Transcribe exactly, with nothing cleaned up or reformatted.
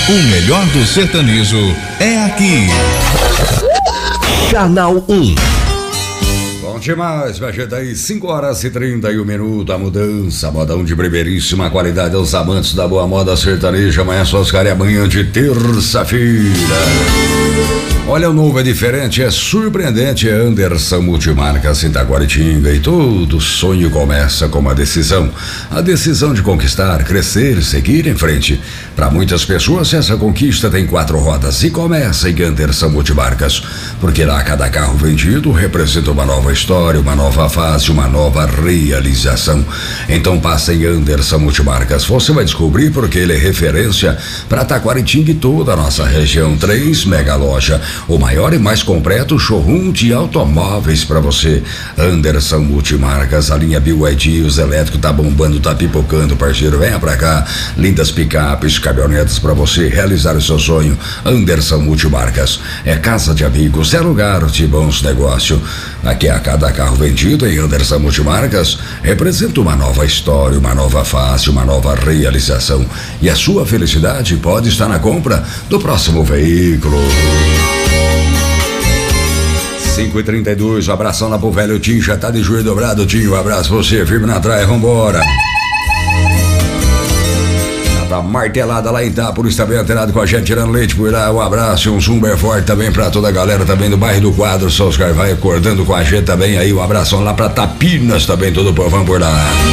O melhor do sertanejo é aqui. Canal um. Bom demais, vai chegar aí, cinco horas e trinta e um minutos. A mudança, modão de primeiríssima qualidade aos amantes da boa moda sertaneja. Amanhã só Oscar e amanhã de terça-feira. Olha, o novo é diferente, é surpreendente, é Anderson Multimarcas em Taquaritinga, e todo sonho começa com uma decisão. A decisão de conquistar, crescer, seguir em frente. Para muitas pessoas, essa conquista tem quatro rodas e começa em Anderson Multimarcas, porque lá cada carro vendido representa uma nova história, uma nova fase, uma nova realização. Então passa em Anderson Multimarcas, você vai descobrir porque ele é referência para Taquaritinga e toda a nossa região. Três mega loja, o maior e mais completo showroom de automóveis para você. Anderson Multimarcas, a linha B Y D, os elétricos tá bombando, tá pipocando, parceiro, venha pra cá. Lindas picapes, caminhonetas para você realizar o seu sonho. Anderson Multimarcas é casa de amigos, é lugar de bons negócios. Aqui a cada carro vendido em Anderson Multimarcas representa uma nova história, uma nova fase, uma nova realização. E a sua felicidade pode estar na compra do próximo veículo. cinco e trinta e dois, um abração lá pro velho Tim, já tá de joelho dobrado, Tim, um abraço pra você, firme na traia, vambora. Já tá martelada lá em Itápolis, tá bem antenado com a gente, tirando leite por lá, um abraço, um super forte também pra toda a galera também do bairro do Quadro, só os caras vai acordando com a gente também aí, um abração lá pra Tapinas também, todo o povão por lá.